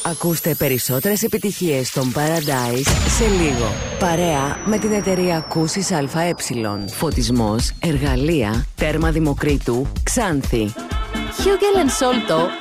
Ακούστε περισσότερες επιτυχίες των Paradise σε λίγο. Παρέα με την εταιρεία Ακούσεις ΑΕ. Φωτισμός, εργαλεία, τέρμα Δημοκρίτου, Ξάνθη. Hugel & Solto